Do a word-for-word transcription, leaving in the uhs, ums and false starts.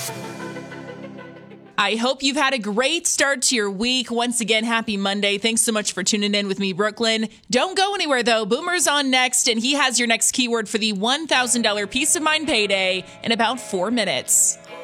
I hope you've had a great start to your week. Once again, happy Monday. Thanks so much for tuning in with me, Brooklyn. Don't go anywhere, though. Boomer's on next, and he has your next keyword for the one thousand dollars Peace of Mind payday in about four minutes.